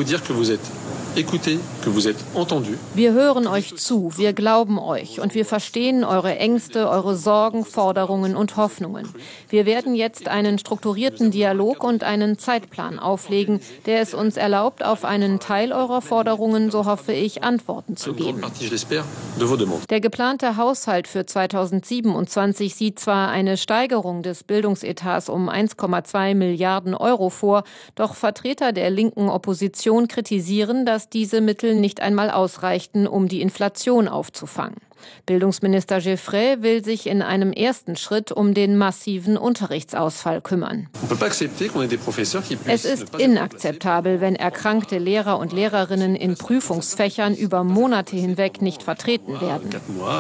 Wir hören euch zu, wir glauben euch und wir verstehen eure Ängste, eure Sorgen, Forderungen und Hoffnungen. Wir werden jetzt einen strukturierten Dialog und einen Zeitplan auflegen, der es uns erlaubt, auf einen Teil eurer Forderungen, so hoffe ich, Antworten zu geben. Der geplante Haushalt für zweitausendsiebenundzwanzig sieht zwar eine Steigerung des Bildungsetats um eins Komma zwei Milliarden Euro vor, doch Vertreter der linken Opposition kritisieren, dass diese Mittel nicht einmal ausreichten, um die Inflation aufzufangen. Bildungsminister Geoffrey will sich in einem ersten Schritt um den massiven Unterrichtsausfall kümmern. Es ist inakzeptabel, wenn erkrankte Lehrer und Lehrerinnen in Prüfungsfächern über Monate hinweg nicht vertreten werden.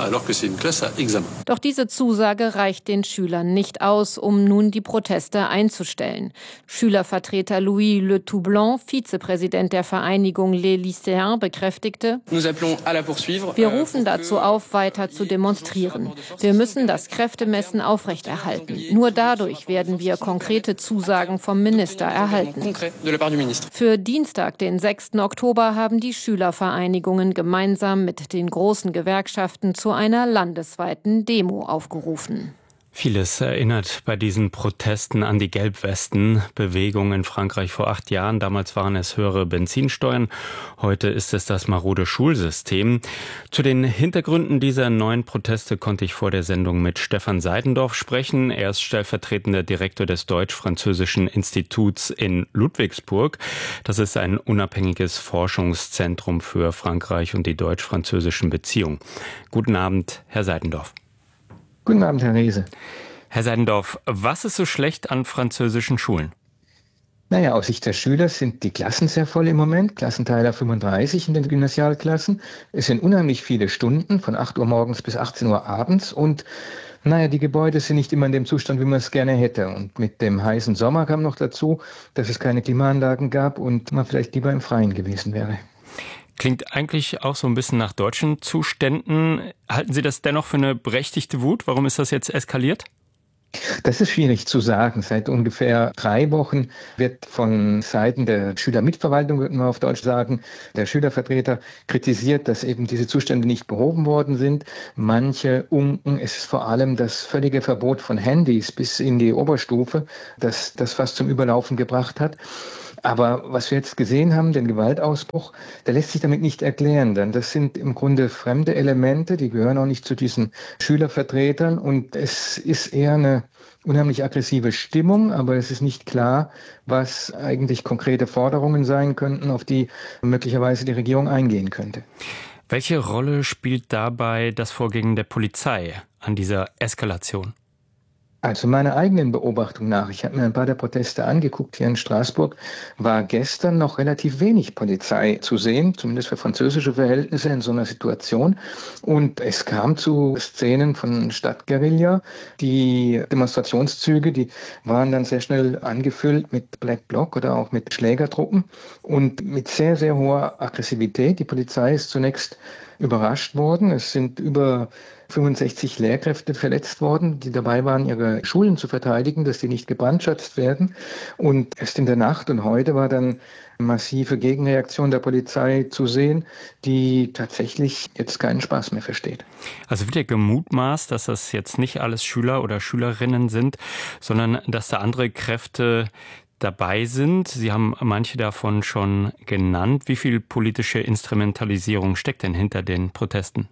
Doch diese Zusage reicht den Schülern nicht aus, um nun die Proteste einzustellen. Schülervertreter Louis Le Toublon, Vizepräsident der Vereinigung Les Lycéens, bekräftigte: Wir rufen dazu auf, weiter zu demonstrieren. Wir müssen das Kräftemessen aufrechterhalten. Nur dadurch werden wir konkrete Zusagen vom Minister erhalten. Für Dienstag, den sechsten Oktober, haben die Schülervereinigungen gemeinsam mit den großen Gewerkschaften zu einer landesweiten Demo aufgerufen. Vieles erinnert bei diesen Protesten an die Gelbwesten-Bewegung in Frankreich vor acht Jahren. Damals waren es höhere Benzinsteuern. Heute ist es das marode Schulsystem. Zu den Hintergründen dieser neuen Proteste konnte ich vor der Sendung mit Stefan Seidendorf sprechen. Er ist stellvertretender Direktor des Deutsch-Französischen Instituts in Ludwigsburg. Das ist ein unabhängiges Forschungszentrum für Frankreich und die deutsch-französischen Beziehungen. Guten Abend, Herr Seidendorf. Guten Abend, Herr Reese. Herr Seidendorf, was ist so schlecht an französischen Schulen? Naja, aus Sicht der Schüler sind die Klassen sehr voll im Moment, Klassenteiler fünfunddreißig in den Gymnasialklassen. Es sind unheimlich viele Stunden, von acht Uhr morgens bis achtzehn Uhr abends und naja, die Gebäude sind nicht immer in dem Zustand, wie man es gerne hätte. Und mit dem heißen Sommer kam noch dazu, dass es keine Klimaanlagen gab und man vielleicht lieber im Freien gewesen wäre. Klingt eigentlich auch so ein bisschen nach deutschen Zuständen. Halten Sie das dennoch für eine berechtigte Wut? Warum ist das jetzt eskaliert? Das ist schwierig zu sagen. Seit ungefähr drei Wochen wird von Seiten der Schülermitverwaltung, würden wir auf Deutsch sagen, der Schülervertreter kritisiert, dass eben diese Zustände nicht behoben worden sind. Manche unken, es ist vor allem das völlige Verbot von Handys bis in die Oberstufe, das das fast zum Überlaufen gebracht hat. Aber was wir jetzt gesehen haben, den Gewaltausbruch, der lässt sich damit nicht erklären, denn das sind im Grunde fremde Elemente, die gehören auch nicht zu diesen Schülervertretern und es ist eher eine unheimlich aggressive Stimmung, aber es ist nicht klar, was eigentlich konkrete Forderungen sein könnten, auf die möglicherweise die Regierung eingehen könnte. Welche Rolle spielt dabei das Vorgehen der Polizei an dieser Eskalation? Also meiner eigenen Beobachtung nach, ich habe mir ein paar der Proteste angeguckt hier in Straßburg, war gestern noch relativ wenig Polizei zu sehen, zumindest für französische Verhältnisse in so einer Situation. Und es kam zu Szenen von Stadtguerilla. Die Demonstrationszüge, die waren dann sehr schnell angefüllt mit Black Bloc oder auch mit Schlägertruppen und mit sehr, sehr hoher Aggressivität. Die Polizei ist zunächst überrascht worden. Es sind über fünfundsechzig Lehrkräfte verletzt worden, die dabei waren, ihre Schulen zu verteidigen, dass die nicht gebrandschatzt werden. Und erst in der Nacht und heute war dann massive Gegenreaktion der Polizei zu sehen, die tatsächlich jetzt keinen Spaß mehr versteht. Also wird ja gemutmaßt, dass das jetzt nicht alles Schüler oder Schülerinnen sind, sondern dass da andere Kräfte dabei sind. Sie haben manche davon schon genannt. Wie viel politische Instrumentalisierung steckt denn hinter den Protesten?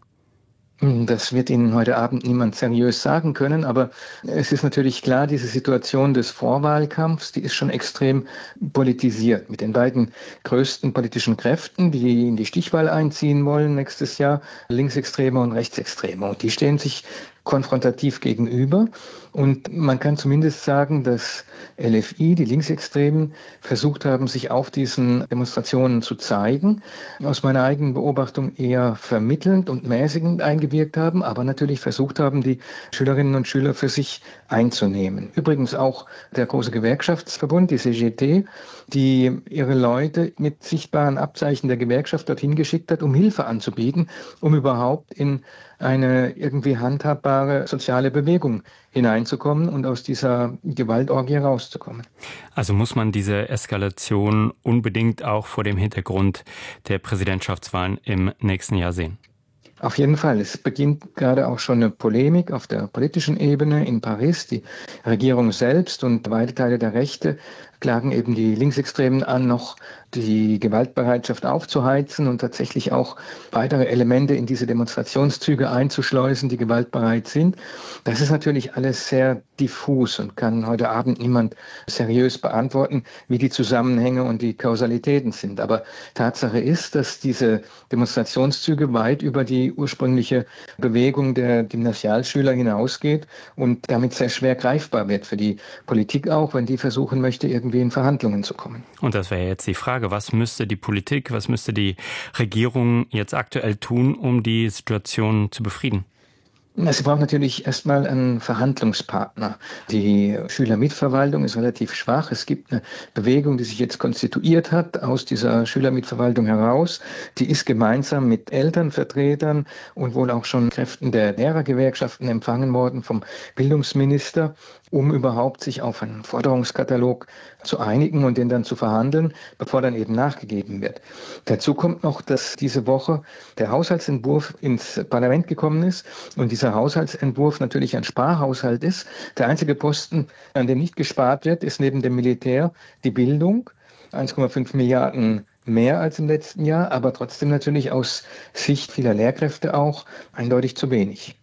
Das wird Ihnen heute Abend niemand seriös sagen können, aber es ist natürlich klar, diese Situation des Vorwahlkampfs, die ist schon extrem politisiert. Mit den beiden größten politischen Kräften, die in die Stichwahl einziehen wollen nächstes Jahr, Linksextreme und Rechtsextreme. Und die stehen sich konfrontativ gegenüber. Und man kann zumindest sagen, dass L F I, die Linksextremen, versucht haben, sich auf diesen Demonstrationen zu zeigen. Aus meiner eigenen Beobachtung eher vermittelnd und mäßigend eingewirkt haben, aber natürlich versucht haben, die Schülerinnen und Schüler für sich einzunehmen. Übrigens auch der große Gewerkschaftsverbund, die C G T, die ihre Leute mit sichtbaren Abzeichen der Gewerkschaft dorthin geschickt hat, um Hilfe anzubieten, um überhaupt in eine irgendwie handhabbare soziale Bewegung hineinzukommen und aus dieser Gewaltorgie rauszukommen. Also muss man diese Eskalation unbedingt auch vor dem Hintergrund der Präsidentschaftswahlen im nächsten Jahr sehen? Auf jeden Fall. Es beginnt gerade auch schon eine Polemik auf der politischen Ebene in Paris. Die Regierung selbst und weite Teile der Rechte klagen eben die Linksextremen an, noch die Gewaltbereitschaft aufzuheizen und tatsächlich auch weitere Elemente in diese Demonstrationszüge einzuschleusen, die gewaltbereit sind. Das ist natürlich alles sehr diffus und kann heute Abend niemand seriös beantworten, wie die Zusammenhänge und die Kausalitäten sind. Aber Tatsache ist, dass diese Demonstrationszüge weit über die ursprüngliche Bewegung der Gymnasialschüler hinausgeht und damit sehr schwer greifbar wird für die Politik auch, wenn die versuchen möchte, irgendwie in Verhandlungen zu kommen. Und das wäre jetzt die Frage, was müsste die Politik, was müsste die Regierung jetzt aktuell tun, um die Situation zu befrieden? Sie braucht natürlich erstmal einen Verhandlungspartner. Die Schülermitverwaltung ist relativ schwach. Es gibt eine Bewegung, die sich jetzt konstituiert hat aus dieser Schülermitverwaltung heraus. Die ist gemeinsam mit Elternvertretern und wohl auch schon Kräften der Lehrergewerkschaften empfangen worden vom Bildungsminister, um überhaupt sich auf einen Forderungskatalog zu einigen und den dann zu verhandeln, bevor dann eben nachgegeben wird. Dazu kommt noch, dass diese Woche der Haushaltsentwurf ins Parlament gekommen ist und dieser Haushaltsentwurf natürlich ein Sparhaushalt ist. Der einzige Posten, an dem nicht gespart wird, ist neben dem Militär die Bildung. eins Komma fünf Milliarden mehr als im letzten Jahr, aber trotzdem natürlich aus Sicht vieler Lehrkräfte auch eindeutig zu wenig.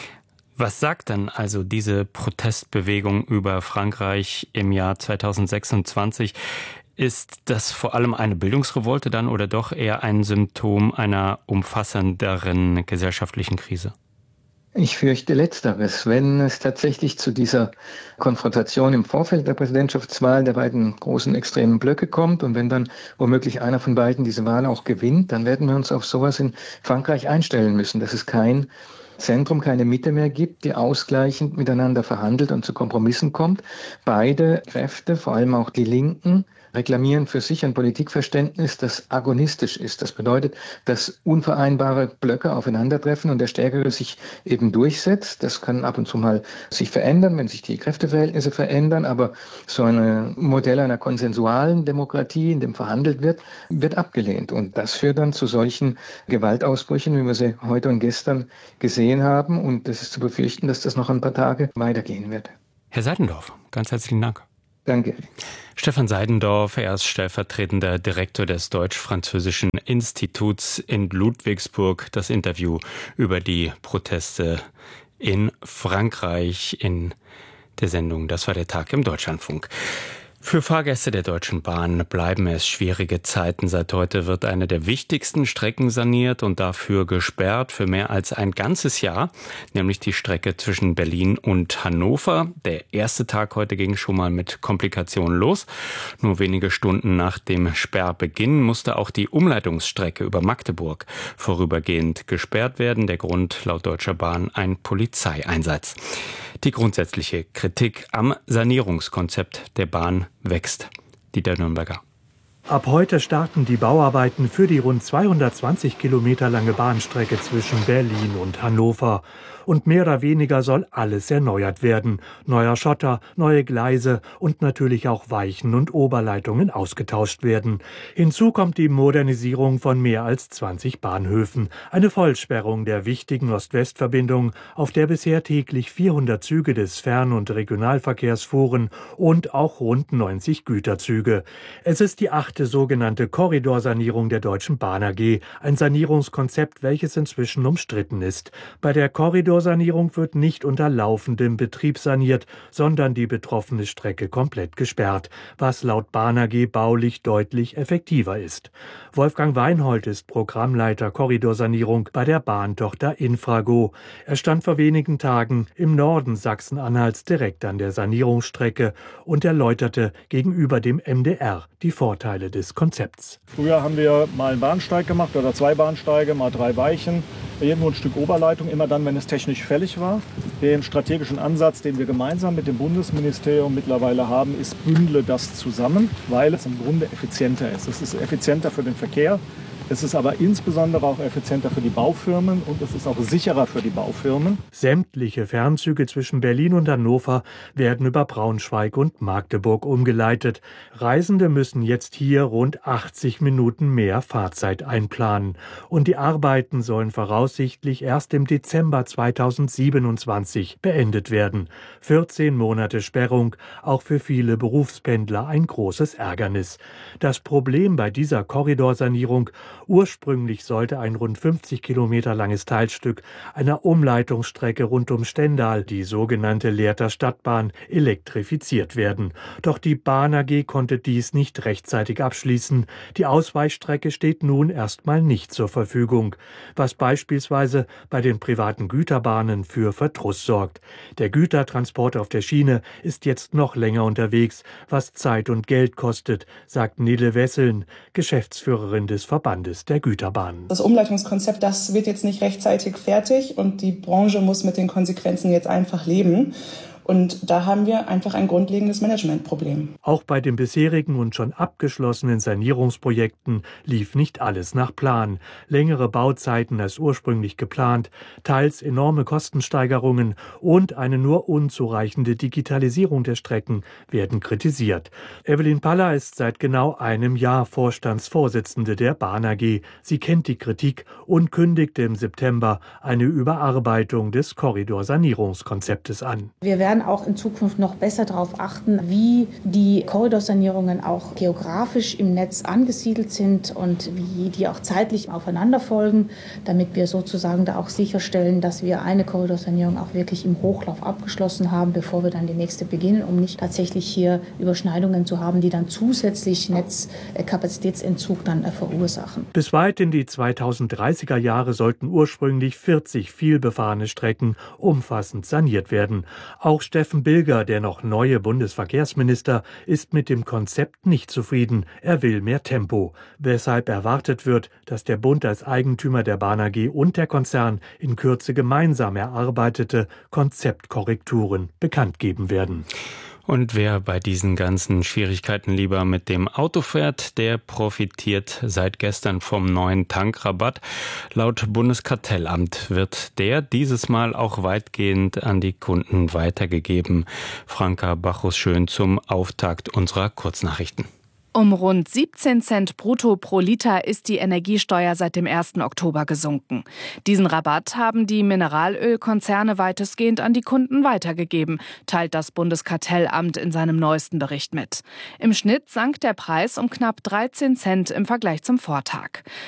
Was sagt dann also diese Protestbewegung über Frankreich im Jahr zweitausendsechsundzwanzig? Ist das vor allem eine Bildungsrevolte dann oder doch eher ein Symptom einer umfassenderen gesellschaftlichen Krise? Ich fürchte Letzteres. Wenn es tatsächlich zu dieser Konfrontation im Vorfeld der Präsidentschaftswahl der beiden großen extremen Blöcke kommt und wenn dann womöglich einer von beiden diese Wahl auch gewinnt, dann werden wir uns auf sowas in Frankreich einstellen müssen. Das ist kein Zentrum keine Mitte mehr gibt, die ausgleichend miteinander verhandelt und zu Kompromissen kommt. Beide Kräfte, vor allem auch die Linken, reklamieren für sich ein Politikverständnis, das agonistisch ist. Das bedeutet, dass unvereinbare Blöcke aufeinandertreffen und der Stärkere sich eben durchsetzt. Das kann ab und zu mal sich verändern, wenn sich die Kräfteverhältnisse verändern, aber so ein Modell einer konsensualen Demokratie, in dem verhandelt wird, wird abgelehnt. Und das führt dann zu solchen Gewaltausbrüchen, wie wir sie heute und gestern gesehen haben. Und es ist zu befürchten, dass das noch ein paar Tage weitergehen wird. Herr Seidendorf, ganz herzlichen Dank. Danke. Stefan Seidendorf, er ist stellvertretender Direktor des Deutsch-Französischen Instituts in Ludwigsburg. Das Interview über die Proteste in Frankreich in der Sendung Das war der Tag im Deutschlandfunk. Für Fahrgäste der Deutschen Bahn bleiben es schwierige Zeiten. Seit heute wird eine der wichtigsten Strecken saniert und dafür gesperrt für mehr als ein ganzes Jahr, nämlich die Strecke zwischen Berlin und Hannover. Der erste Tag heute ging schon mal mit Komplikationen los. Nur wenige Stunden nach dem Sperrbeginn musste auch die Umleitungsstrecke über Magdeburg vorübergehend gesperrt werden. Der Grund laut Deutscher Bahn ein Polizeieinsatz. Die grundsätzliche Kritik am Sanierungskonzept der Bahn wächst. Dieter Nürnberger. Ab heute starten die Bauarbeiten für die rund zweihundertzwanzig Kilometer lange Bahnstrecke zwischen Berlin und Hannover. Und mehr oder weniger soll alles erneuert werden. Neuer Schotter, neue Gleise und natürlich auch Weichen und Oberleitungen ausgetauscht werden. Hinzu kommt die Modernisierung von mehr als zwanzig Bahnhöfen. Eine Vollsperrung der wichtigen Ost-West-Verbindung, auf der bisher täglich vierhundert Züge des Fern- und Regionalverkehrs fuhren und auch rund neunzig Güterzüge. Es ist die achte sogenannte Korridorsanierung der Deutschen Bahn A G, ein Sanierungskonzept, welches inzwischen umstritten ist. Bei der Korridorsanierung wird nicht unter laufendem Betrieb saniert, sondern die betroffene Strecke komplett gesperrt, was laut Bahn A G baulich deutlich effektiver ist. Wolfgang Weinhold ist Programmleiter Korridorsanierung bei der Bahntochter Infrago. Er stand vor wenigen Tagen im Norden Sachsen-Anhalts direkt an der Sanierungsstrecke und erläuterte gegenüber dem M D R die Vorteile des Konzepts. Früher haben wir mal einen Bahnsteig gemacht oder zwei Bahnsteige, mal drei Weichen, irgendwo ein Stück Oberleitung, immer dann, wenn es technisch fällig war. Den strategischen Ansatz, den wir gemeinsam mit dem Bundesministerium mittlerweile haben, ist, bündle das zusammen, weil es im Grunde effizienter ist. Es ist effizienter für den Verkehr. Es ist aber insbesondere auch effizienter für die Baufirmen und es ist auch sicherer für die Baufirmen. Sämtliche Fernzüge zwischen Berlin und Hannover werden über Braunschweig und Magdeburg umgeleitet. Reisende müssen jetzt hier rund achtzig Minuten mehr Fahrzeit einplanen. Und die Arbeiten sollen voraussichtlich erst im Dezember zweitausendsiebenundzwanzig beendet werden. vierzehn Monate Sperrung, auch für viele Berufspendler ein großes Ärgernis. Das Problem bei dieser Korridorsanierung: ursprünglich sollte ein rund fünfzig Kilometer langes Teilstück einer Umleitungsstrecke rund um Stendal, die sogenannte Lehrter Stadtbahn, elektrifiziert werden. Doch die Bahn A G konnte dies nicht rechtzeitig abschließen. Die Ausweichstrecke steht nun erstmal nicht zur Verfügung, was beispielsweise bei den privaten Güterbahnen für Verdruss sorgt. Der Gütertransport auf der Schiene ist jetzt noch länger unterwegs, was Zeit und Geld kostet, sagt Nele Wesseln, Geschäftsführerin des Verbandes der Güterbahnen. Das Umleitungskonzept, das wird jetzt nicht rechtzeitig fertig und die Branche muss mit den Konsequenzen jetzt einfach leben. Und da haben wir einfach ein grundlegendes Managementproblem. Auch bei den bisherigen und schon abgeschlossenen Sanierungsprojekten lief nicht alles nach Plan. Längere Bauzeiten als ursprünglich geplant, teils enorme Kostensteigerungen und eine nur unzureichende Digitalisierung der Strecken werden kritisiert. Evelyn Paller ist seit genau einem Jahr Vorstandsvorsitzende der Bahn A G. Sie kennt die Kritik und kündigte im September eine Überarbeitung des Korridorsanierungskonzeptes an. Wir werden auch in Zukunft noch besser darauf achten, wie die Korridorsanierungen auch geografisch im Netz angesiedelt sind und wie die auch zeitlich aufeinander folgen, damit wir sozusagen da auch sicherstellen, dass wir eine Korridorsanierung auch wirklich im Hochlauf abgeschlossen haben, bevor wir dann die nächste beginnen, um nicht tatsächlich hier Überschneidungen zu haben, die dann zusätzlich Netzkapazitätsentzug dann verursachen. Bis weit in die zweitausenddreißiger Jahre sollten ursprünglich vierzig vielbefahrene Strecken umfassend saniert werden. Auch Steffen Bilger, der noch neue Bundesverkehrsminister, ist mit dem Konzept nicht zufrieden. Er will mehr Tempo, weshalb erwartet wird, dass der Bund als Eigentümer der Bahn A G und der Konzern in Kürze gemeinsam erarbeitete Konzeptkorrekturen bekannt geben werden. Und wer bei diesen ganzen Schwierigkeiten lieber mit dem Auto fährt, der profitiert seit gestern vom neuen Tankrabatt. Laut Bundeskartellamt wird der dieses Mal auch weitgehend an die Kunden weitergegeben. Franka Bachus-Schön zum Auftakt unserer Kurznachrichten. Um rund siebzehn Cent brutto pro Liter ist die Energiesteuer seit dem ersten Oktober gesunken. Diesen Rabatt haben die Mineralölkonzerne weitestgehend an die Kunden weitergegeben, teilt das Bundeskartellamt in seinem neuesten Bericht mit. Im Schnitt sank der Preis um knapp dreizehn Cent im Vergleich zum Vortag.